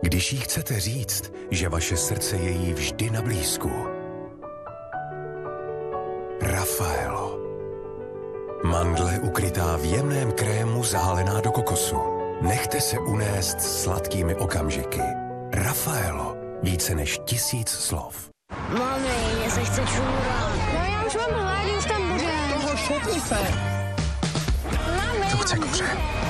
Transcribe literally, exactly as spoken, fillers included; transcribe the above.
Když jí chcete říct, že vaše srdce je jí vždy na blízku. Raffaello. Mandle ukrytá v jemném krému zahálená do kokosu. Nechte se unést sladkými okamžiky. Raffaello. Více než tisíc slov. Mami, mně se chce čůrat. No já už mám hlad, už tam bude. Toho šupni se. Mami. To chce kuře.